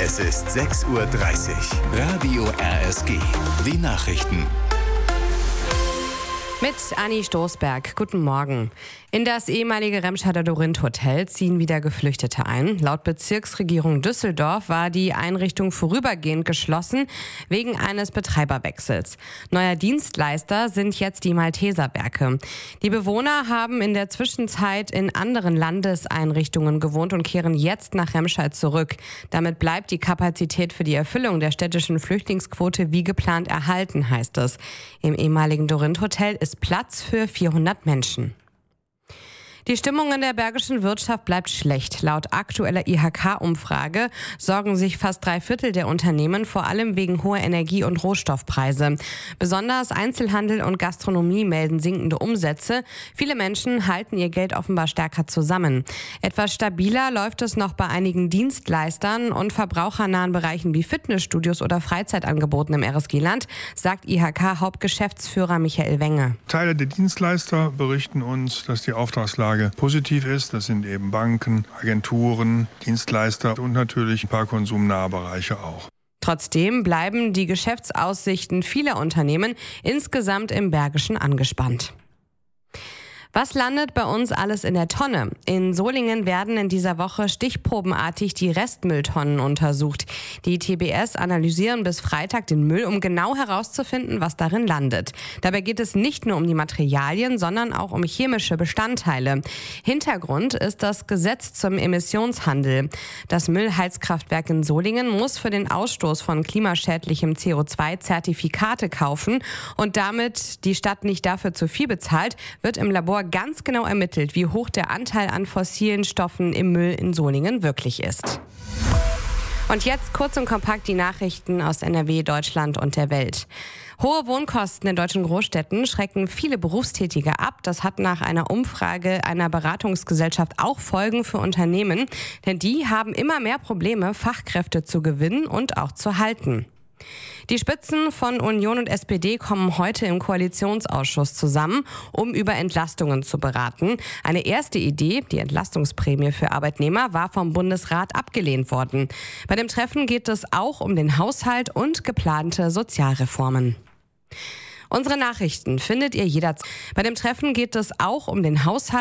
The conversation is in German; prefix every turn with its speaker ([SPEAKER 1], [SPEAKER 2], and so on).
[SPEAKER 1] Es ist 6:30 Uhr. Radio RSG. Die Nachrichten.
[SPEAKER 2] Mit Anni Stoßberg. Guten Morgen. In das ehemalige Remscheider Dorint-Hotel ziehen wieder Geflüchtete ein. Laut Bezirksregierung Düsseldorf war die Einrichtung vorübergehend geschlossen wegen eines Betreiberwechsels. Neuer Dienstleister sind jetzt die Malteserwerke. Die Bewohner haben in der Zwischenzeit in anderen Landeseinrichtungen gewohnt und kehren jetzt nach Remscheid zurück. Damit bleibt die Kapazität für die Erfüllung der städtischen Flüchtlingsquote wie geplant erhalten, heißt es. Im ehemaligen Dorint-Hotel ist Platz für 400 Menschen. Die Stimmung in der bergischen Wirtschaft bleibt schlecht. Laut aktueller IHK-Umfrage sorgen sich fast 3/4 der Unternehmen vor allem wegen hoher Energie- und Rohstoffpreise. Besonders Einzelhandel und Gastronomie melden sinkende Umsätze. Viele Menschen halten ihr Geld offenbar stärker zusammen. Etwas stabiler läuft es noch bei einigen Dienstleistern und verbrauchernahen Bereichen wie Fitnessstudios oder Freizeitangeboten im RSG-Land, sagt IHK-Hauptgeschäftsführer Michael Wenge.
[SPEAKER 3] Teile der Dienstleister berichten uns, dass die Auftragslage positiv ist. Das sind eben Banken, Agenturen, Dienstleister und natürlich ein paar konsumnahe Bereiche auch.
[SPEAKER 2] Trotzdem bleiben die Geschäftsaussichten vieler Unternehmen insgesamt im Bergischen angespannt. Was landet bei uns alles in der Tonne? In Solingen werden in dieser Woche stichprobenartig die Restmülltonnen untersucht. Die TBS analysieren bis Freitag den Müll, um genau herauszufinden, was darin landet. Dabei geht es nicht nur um die Materialien, sondern auch um chemische Bestandteile. Hintergrund ist das Gesetz zum Emissionshandel. Das Müllheizkraftwerk in Solingen muss für den Ausstoß von klimaschädlichem CO2 Zertifikate kaufen und damit die Stadt nicht dafür zu viel bezahlt, wird im Labor ganz genau ermittelt, wie hoch der Anteil an fossilen Stoffen im Müll in Solingen wirklich ist. Und jetzt kurz und kompakt die Nachrichten aus NRW, Deutschland und der Welt. Hohe Wohnkosten in deutschen Großstädten schrecken viele Berufstätige ab. Das hat nach einer Umfrage einer Beratungsgesellschaft auch Folgen für Unternehmen, denn die haben immer mehr Probleme, Fachkräfte zu gewinnen und auch zu halten. Die Spitzen von Union und SPD kommen heute im Koalitionsausschuss zusammen, um über Entlastungen zu beraten. Eine erste Idee, die Entlastungsprämie für Arbeitnehmer, war vom Bundesrat abgelehnt worden. Bei dem Treffen geht es auch um den Haushalt und geplante Sozialreformen. Unsere Nachrichten findet ihr jederzeit. Bei dem Treffen geht es auch um den Haushalt